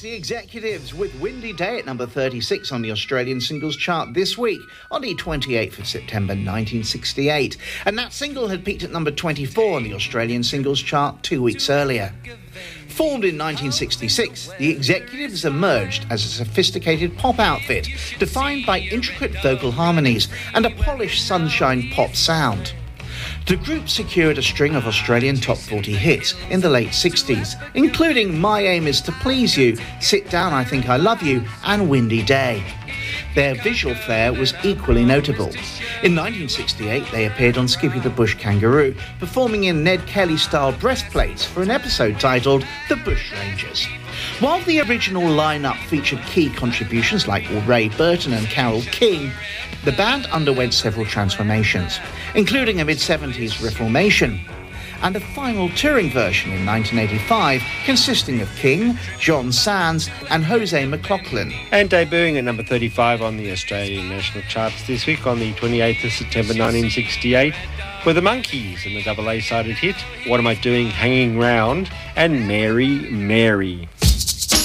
It's the Executives with Windy Day at number 36 on the Australian singles chart this week on the 28th of September 1968. And that single had peaked at number 24 on the Australian singles chart 2 weeks earlier. Formed in 1966, the Executives emerged as a sophisticated pop outfit defined by intricate vocal harmonies and a polished sunshine pop sound. The group secured a string of Australian top 40 hits in the late 60s, including My Aim Is to Please You, Sit Down I Think I Love You and Windy Day. Their visual flair was equally notable. In 1968, they appeared on Skippy the Bush Kangaroo, performing in Ned Kelly-style breastplates for an episode titled The Bushrangers. While the original lineup featured key contributions like Ray Burton and Carole King, the band underwent several transformations, including a mid-70s reformation, and a final touring version in 1985 consisting of King, John Sands and Jose McLaughlin. And debuting at number 35 on the Australian national charts this week on the 28th of September 1968 were the Monkees and the double A-sided hit What Am I Doing Hanging Round and Mary Mary.